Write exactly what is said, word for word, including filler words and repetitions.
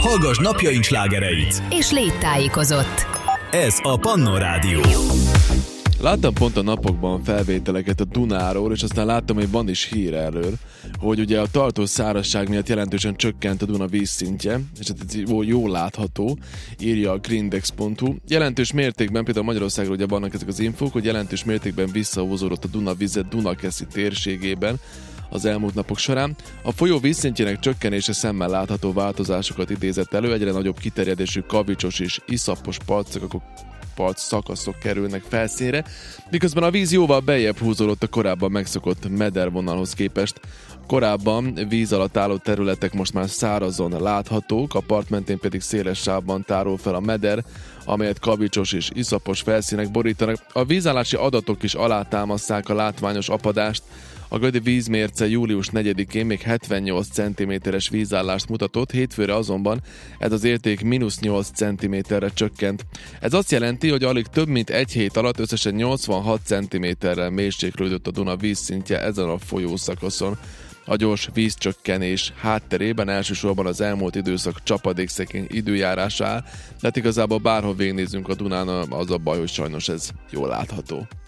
Hallgass napjaink slágereit, és légy tájékozott. Ez a Pannon Rádió. Láttam pont a napokban felvételeket a Dunáról, és aztán láttam, hogy van is hír erről, hogy ugye a tartós szárazság miatt jelentősen csökkent a Duna vízszintje, és ez jól látható, írja a grindex pont hu. Jelentős mértékben, például Magyarországról ugye vannak ezek az infók, hogy jelentős mértékben visszahúzódott a Duna vize Dunakeszi térségében az elmúlt napok során. A folyó vízszintjének csökkenése szemmel látható változásokat idézett elő, egyre nagyobb kiterjedésű kavicsos és iszapos partszakok part szakaszok kerülnek felszínre, miközben a víz jóval beljebb húzódott a korábban megszokott medervonalhoz képest. Korábban víz alatt álló területek most már szárazon láthatók, a part mentén pedig széles sávban tárol fel a meder, amelyet kavicsos és iszapos felszínek borítanak. A vízállási adatok is alátámasztják a látványos apadást. A Gödi vízmérce július negyedikén még hetvennyolc centiméteres vízállást mutatott, hétfőre azonban ez az érték mínusz nyolc centiméterre csökkent. Ez azt jelenti, hogy alig több mint egy hét alatt összesen nyolcvanhat centiméterrel mélységlődött a Duna vízszintje ezen a folyószakaszon. A gyors vízcsökkenés hátterében elsősorban az elmúlt időszak csapadékszegény időjárása áll, de hát igazából bárhol végignézünk a Dunán, az a baj, hogy sajnos ez jól látható.